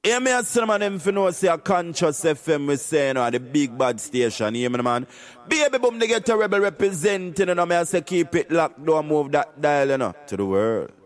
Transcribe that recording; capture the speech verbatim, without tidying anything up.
Yeah, me a say, man, them for know say a conscious F M we say, you know, the big bad station, you hear me, man? Baby boom, they get a rebel representing, you know, me I say keep it locked, don't move that dial, you know, to the world.